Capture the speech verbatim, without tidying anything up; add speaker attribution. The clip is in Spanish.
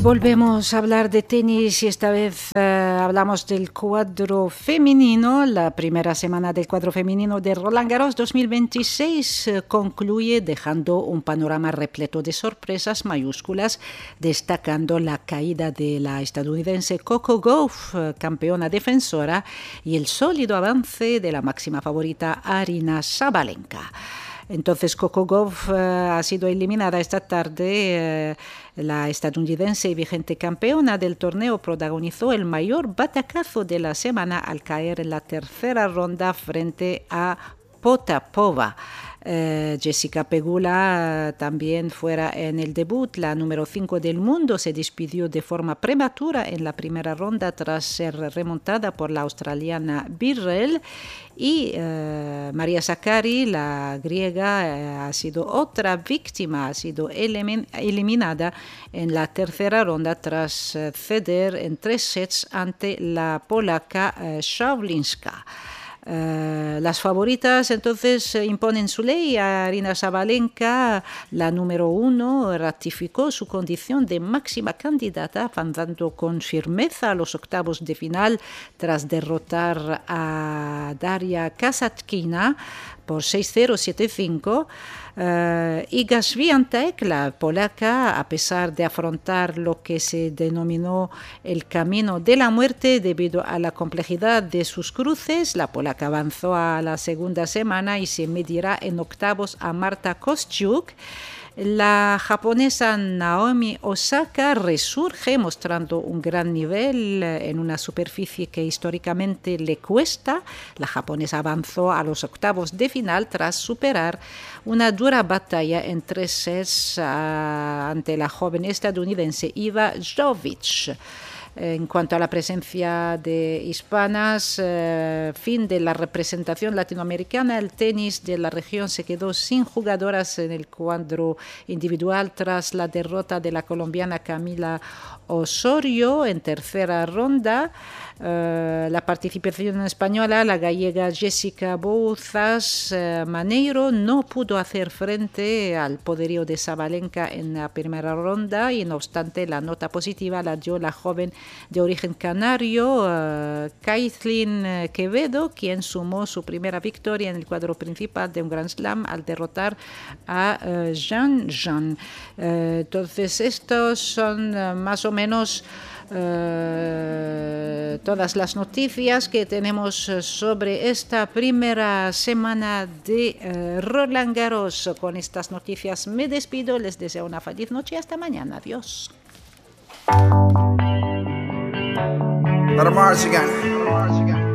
Speaker 1: Volvemos a hablar de tenis y esta vez eh, hablamos del cuadro femenino. La primera semana del cuadro femenino de Roland Garros dos mil veintiséis eh, concluye dejando un panorama repleto de sorpresas mayúsculas, destacando la caída de la estadounidense Coco Gauff, eh, campeona defensora, y el sólido avance de la máxima favorita Aryna Sabalenka. Entonces Coco Gauff uh, ha sido eliminada esta tarde. Uh, la estadounidense y vigente campeona del torneo protagonizó el mayor batacazo de la semana al caer en la tercera ronda frente a Potapova. Uh, Jessica Pegula uh, también fuera en el debut. La número cinco del mundo se despidió de forma prematura en la primera ronda tras ser remontada por la australiana Birrell. Y uh, Maria Sakkari, la griega, uh, ha sido otra víctima, ha sido elimin- eliminada en la tercera ronda tras uh, ceder en tres sets ante la polaca uh, Szawlinska. Uh, las favoritas entonces imponen su ley. Aryna Sabalenka, la número uno, ratificó su condición de máxima candidata, avanzando con firmeza a los octavos de final tras derrotar a Daria Kasatkina por seis cero siete cinco. Uh, Iga Swiatek, la polaca, a pesar de afrontar lo que se denominó el camino de la muerte debido a la complejidad de sus cruces, la polaca avanzó a la segunda semana y se medirá en octavos a Marta Kostyuk. La japonesa Naomi Osaka resurge mostrando un gran nivel en una superficie que históricamente le cuesta. La japonesa avanzó a los octavos de final tras superar una dura batalla en tres sets uh, ante la joven estadounidense Iva Jovic. En cuanto a la presencia de hispanas, eh, fin de la representación latinoamericana, el tenis de la región se quedó sin jugadoras en el cuadro individual tras la derrota de la colombiana Camila Osorio en tercera ronda. Uh, la participación española, la gallega Jessica Bouzas uh, Maneiro no pudo hacer frente al poderío de Sabalenka en la primera ronda y no obstante la nota positiva la dio la joven de origen canario uh, Kathleen Quevedo, quien sumó su primera victoria en el cuadro principal de un Grand Slam al derrotar a uh, Zhang Zhan. Uh, entonces estos son uh, más o menos Uh, todas las noticias que tenemos sobre esta primera semana de uh, Roland Garros. Con estas noticias me despido, les deseo una feliz noche y hasta mañana. Adiós.
Speaker 2: Let 'em march again.